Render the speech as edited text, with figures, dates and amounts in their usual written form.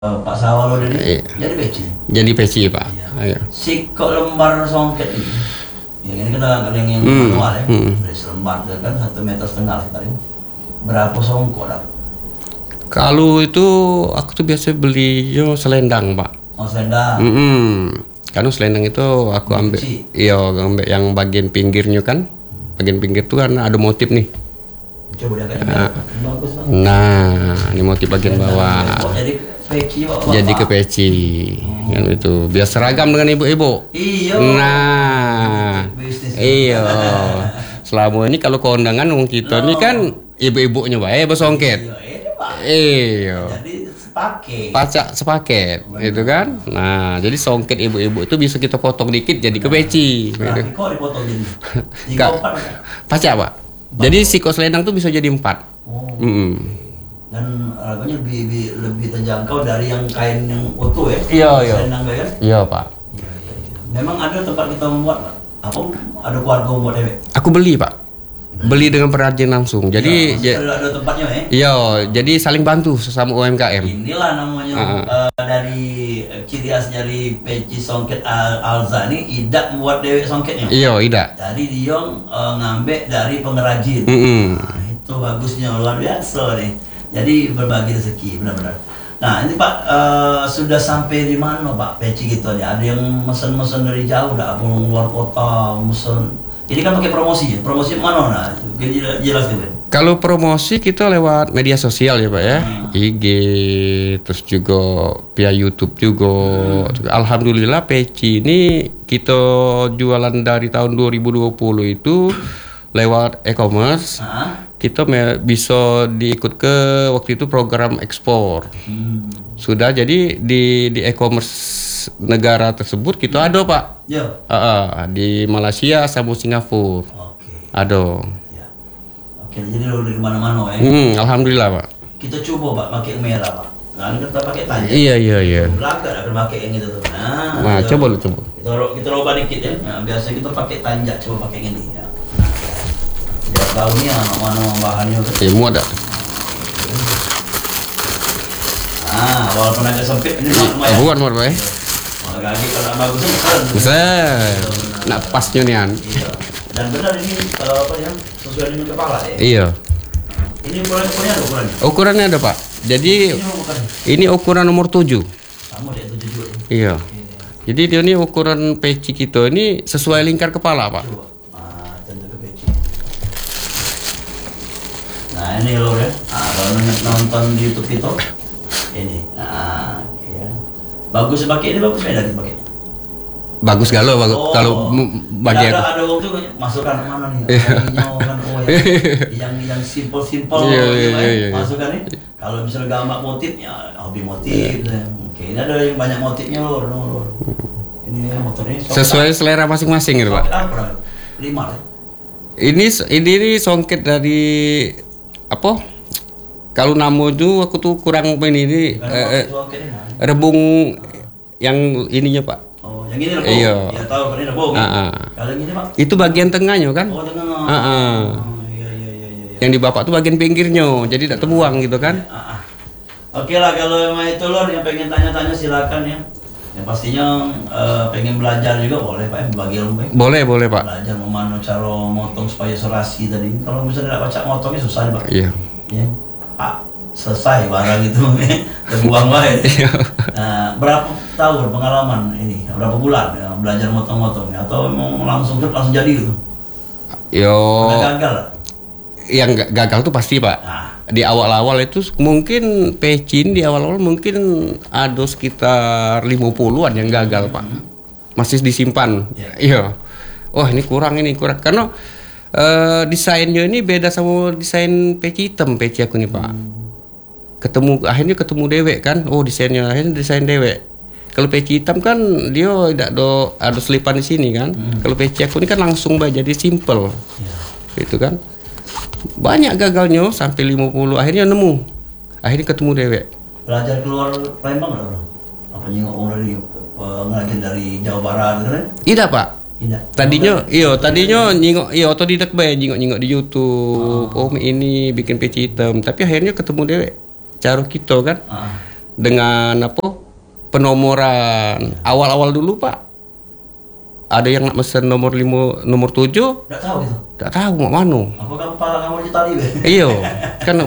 Pak Sawalo jadi peci. Jadi peci Pak. Iya. Ayo. Si kok lembar songket ini. Ya ini kita yang manual ya. Dari selembar kan 1,5 meter lah tadi. Berapa songkok dah? Kalau itu aku tuh biasa beli selendang Pak. Oh selendang. Karena selendang itu aku ambil, Biji. iya ambil yang bagian pinggirnya kan. Bagian pinggir tuh kan ada motif nih. Coba dia kan bagus Bang. Nah, ini motif bagian bawah. Jadi peci Pak. Jadi ke peci. Kan itu biar seragam dengan ibu-ibu. Iya. Nah, Bisnis. iya. Selama ini kalau kondangan wong kita ini kan ibu-ibunya bae bersongket. Iya, ini Pak. Iya. Jadi sepaket. Pacak sepaket, itu kan. Nah, jadi songket ibu-ibu itu bisa kita potong dikit jadi ke peci. Berarti Gitu. kok dipotong jadi? Kak. 3 4. Pacak Pak. Jadi siko selendang tuh bisa jadi 4. Oh. Mm-mm. Dan harganya lebih terjangkau dari yang kain yang utuh ya. Iya, iya. Selendang kan? Iya Pak. Iya, iya, iya. Memang ada tempat kita membuat, Pak. Apa ada keluarga membuat dewek? Aku beli Pak. Beli dengan perajin langsung. Jadi Ya, ada tempatnya ya. iya, jadi saling bantu sesama UMKM. Inilah namanya dari ciri khas dari peci songket Alza ini Ida membuat dewek songketnya. Iya, Ida. Jadi dia ngambil dari pengrajin. Nah, itu bagusnya luar biasa nih. Jadi berbagi rezeki benar-benar. Nah ini Pak sudah sampai di mana Pak peci gitu nih? Ada yang mesen-mesen dari jauh, dah abang luar kota mesen. Ini kan pakai promosi ya? Promosi mana? Nah, jelas kan? Kalau promosi kita lewat media sosial ya Pak ya, IG, terus juga via YouTube juga. Alhamdulillah peci ini kita jualan dari tahun 2020 itu lewat e-commerce. Kita bisa diikut ke waktu itu program ekspor. Sudah jadi di e-commerce negara tersebut kita ada Pak. Ya. Di Malaysia sama Singapura. Oke. Ada. Ya. Oke, jadi udah di mana-mana ya. Alhamdulillah Pak. Kita coba Pak pakai yang merah Pak. Nah, ini kita pakai tanya. Iya. Belakang akan pakai yang itu tuh. Nah, coba lu coba. Kita roba dikit ya. Nah, biasa kita pakai tanjak, coba pakai yang ini ya. Biar tahu nih mana bahannya. Muat tak? Ah, walaupun agak sempit ini lumayan. Buat Pak ya. Lagi kalau bagus kan. Bisa. Nak pas nyunian. Iya. Dan benar ini apa ya? Sesuai dengan kepala ya. Iya. Ini ukurannya ada ukurannya. Ukurannya ada Pak. Jadi ini ukuran nomor 7. Sama dia 7 juga. Iya. Jadi dia ini ukuran peci kita ini sesuai lingkar kepala Pak. Coba. Tentu ke peci. Nah ini loh ya. Kalau nonton di YouTube itu ini. Oke ya. Bagus pakai ini, bagus beda dipakai. Bagus galau kalau bagian. Ada waktu masukkan mana nih? Yang simpel Iya. Masukkan nih. Kalau misalnya gambar motif ya hobi motif. Oke, ini ada yang banyak motifnya lor. Ini motornya Sesuai selera masing-masing gitu Pak. Apa? 5 ya? Ini songket dari apa? Kalau namo itu aku tuh kurang ini rebung yang ininya Pak. Oh, yang ini rebung. Iya. Ya tahu kan ini rebung. Kalau yang ini Pak? Itu bagian tengahnya kan? Oh, tengah. Iya. Yang di bapak tuh bagian pinggirnya, jadi tidak terbuang gitu kan? Oke lah, kalau emang itu lor yang pengen tanya-tanya silakan ya. Yang pastinya pengen belajar juga boleh Pak ya, bagi ilmu ya. Boleh Pak. Belajar memano cara motong supaya serasi tadi. Kalau misalnya tidak baca motongnya susah Pak. Iya. Ya. Selesai barang itu terbuang baik. Nah, berapa tahun pengalaman ini? Berapa bulan ya, belajar motong-motongnya atau mau langsung jadi gitu? Udah gagal? Yang gagal tuh pasti Pak. Di awal-awal itu mungkin peci di awal-awal mungkin ada sekitar 50-an yang gagal Pak. Masih disimpan. Iya. Wah, ini kurang karena desainnya ini beda sama desain peci hitam peci aku nih Pak. Akhirnya ketemu dewek kan. Oh, desainnya akhirnya desain dewek. Kalau peci hitam kan dia tidak ada selipan di sini kan. Kalau peci aku ini kan langsung jadi simple. Gitu kan. Banyak gagalnya sampai 50 akhirnya nemu. Akhirnya ketemu dewek. Belajar keluar Palembang enggak, Bro? Apa nyengok orang dari pengrajin dari Jawa Barat gitu kan? Tidak, Pak. Tidak. Tadinya nyingok otodidak bae nyingok di YouTube. Oh, ini bikin peci hitam, tapi akhirnya ketemu dewek cara kita kan. dengan apa penomoran awal-awal dulu Pak. Ada yang nak mesen nomor 7. Nggak tahu gitu. Nggak tahu mau mana. Apakah kepala kamu ditali be? Iya, kan